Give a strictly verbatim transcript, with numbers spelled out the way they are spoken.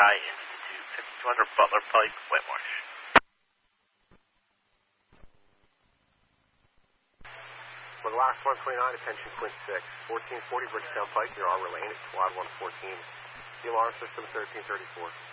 high engine two, fifty-two hundred Butler Pike, Whitmarsh. For the last one twenty-nine, attention Quint six, fourteen forty Bridgetown Pike, your hour lane at squad one fourteen. The alarm system thirteen thirty-four.